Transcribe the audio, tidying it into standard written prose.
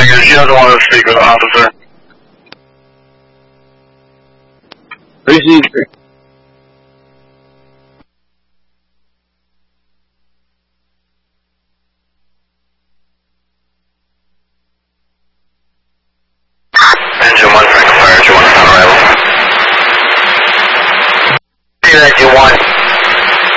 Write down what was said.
Negative, she doesn't want to speak with the officer. Receiver. Engine 1 for